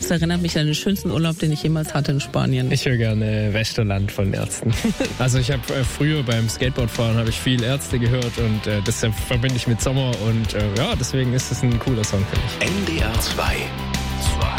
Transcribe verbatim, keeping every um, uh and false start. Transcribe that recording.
Das erinnert mich an den schönsten Urlaub, den ich jemals hatte in Spanien. Ich höre gerne Westerland von Ärzten. Also ich habe äh, früher beim Skateboardfahren habe ich viel Ärzte gehört und äh, das verbinde ich mit Sommer und äh, ja, deswegen ist es ein cooler Song für mich. N D R zwei